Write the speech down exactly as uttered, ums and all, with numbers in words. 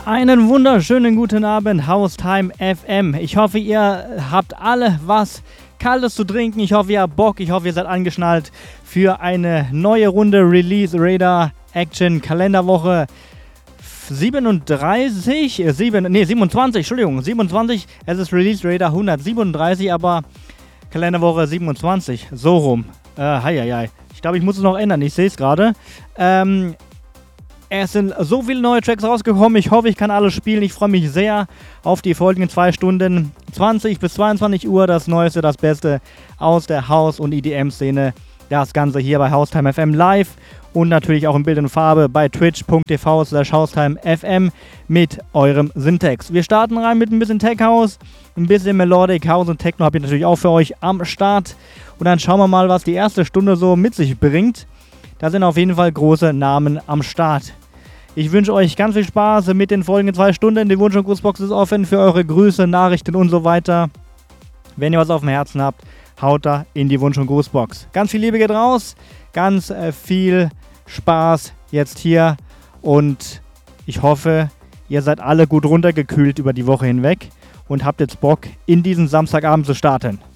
Einen wunderschönen guten Abend, Haustime F M. Ich hoffe, ihr habt alle was Kaltes zu trinken. Ich hoffe, ihr habt Bock. Ich hoffe, ihr seid angeschnallt für eine neue Runde Release Radar Action Kalenderwoche siebenunddreißig, äh, sieben, nee, siebenundzwanzig, Entschuldigung, siebenundzwanzig. Es ist Release Radar hundertsiebenunddreißig, aber Kalenderwoche siebenundzwanzig, so rum. Äh, hei, hei, hei. Ich glaube, ich muss es noch ändern. Ich sehe es gerade. Ähm... Es sind so viele neue Tracks rausgekommen. Ich hoffe, ich kann alles spielen. Ich freue mich sehr auf die folgenden zwei Stunden. zwanzig bis zweiundzwanzig Uhr das Neueste, das Beste aus der House- und E D M-Szene. Das Ganze hier bei Haustime F M live und natürlich auch in Bild und Farbe bei twitch punkt t v slash haustime f m mit eurem Syntax. Wir starten rein mit ein bisschen Tech House, ein bisschen Melodic House und Techno habe ich natürlich auch für euch am Start. Und dann schauen wir mal, was die erste Stunde so mit sich bringt. Da sind auf jeden Fall große Namen am Start. Ich wünsche euch ganz viel Spaß mit den folgenden zwei Stunden. Die Wunsch- und Grußbox ist offen für eure Grüße, Nachrichten und so weiter. Wenn ihr was auf dem Herzen habt, haut da in die Wunsch- und Grußbox. Ganz viel Liebe geht raus, ganz äh, viel Spaß jetzt hier und ich hoffe, ihr seid alle gut runtergekühlt über die Woche hinweg und habt jetzt Bock, in diesen Samstagabend zu starten.